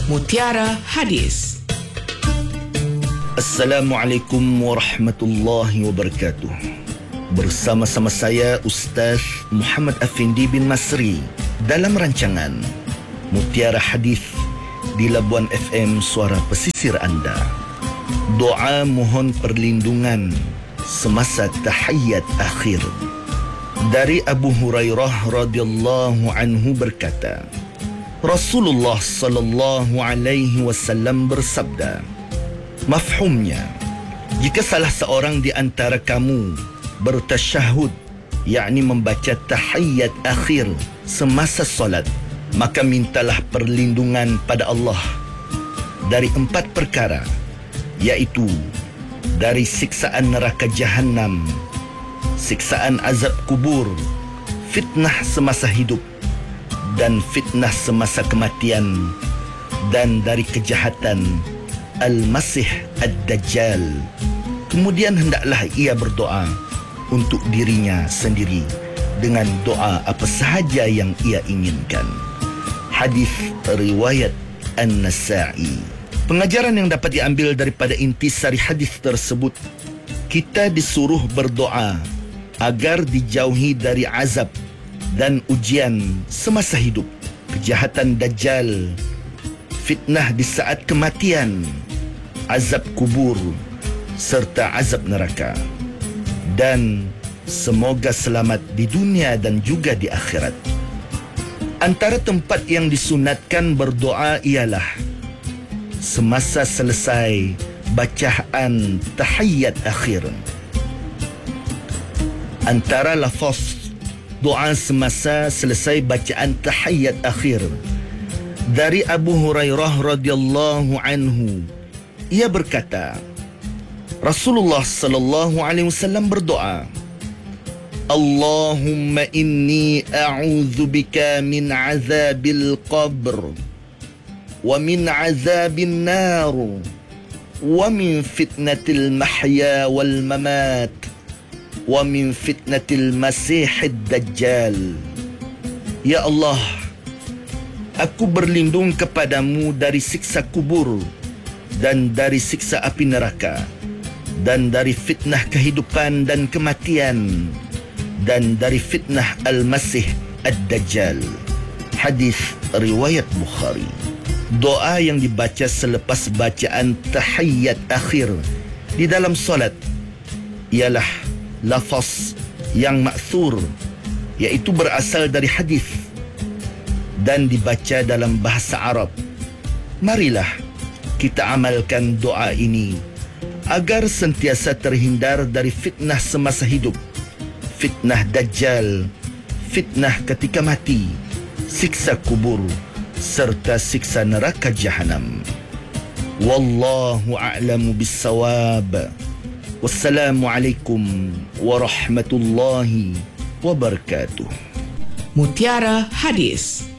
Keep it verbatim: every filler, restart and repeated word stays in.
Mutiara Hadis. Assalamualaikum warahmatullahi wabarakatuh. Bersama-sama saya Ustaz Muhammad Afindi bin Masri dalam rancangan Mutiara Hadis di Labuan F M Suara Pesisir Anda. Doa mohon perlindungan semasa tahiyat akhir. Dari Abu Hurairah radhiyallahu anhu berkata, Rasulullah sallallahu alaihi wasallam bersabda, mafhumnya, jika salah seorang di antara kamu bertasyahud, yakni membaca tahiyat akhir semasa solat, maka mintalah perlindungan pada Allah dari empat perkara, iaitu dari siksaan neraka Jahannam, siksaan azab kubur, fitnah semasa hidup, dan fitnah semasa kematian, dan dari kejahatan Al-Masih Ad-Dajjal. Kemudian hendaklah ia berdoa untuk dirinya sendiri dengan doa apa sahaja yang ia inginkan. Hadis riwayat An-Nasa'i. Pengajaran yang dapat diambil daripada intisari hadis tersebut, kita disuruh berdoa agar dijauhi dari azab dan ujian semasa hidup, kejahatan Dajjal, fitnah di saat kematian, azab kubur, serta azab neraka. Dan semoga selamat di dunia dan juga di akhirat. Antara tempat yang disunatkan berdoa ialah semasa selesai bacaan tahiyat akhir. Antara lafaz doa semasa selesai bacaan tahiyat akhir, dari Abu Hurairah radhiyallahu anhu, ia berkata, Rasulullah sallallahu alaihi wasallam berdoa, Allahumma inni a'udzu bika min azabil qabr wa min azabin nar wa min fitnatil mahya wal mamat wa min fitnatil masihid dajjal. Ya Allah, aku berlindung kepadamu dari siksa kubur dan dari siksa api neraka, dan dari fitnah kehidupan dan kematian, dan dari fitnah Al-Masih Ad-Dajjal. Hadis riwayat Bukhari. Doa yang dibaca selepas bacaan tahiyat akhir di dalam solat ialah lafaz yang ma'thur, iaitu berasal dari hadis dan dibaca dalam bahasa Arab. Marilah kita amalkan doa ini agar sentiasa terhindar dari fitnah semasa hidup, fitnah Dajjal, fitnah ketika mati, siksa kubur, serta siksa neraka Jahannam. Wallahu a'lamu bis-shawab. Wassalamualaikum warahmatullahi wabarakatuh. Mutiara Hadis.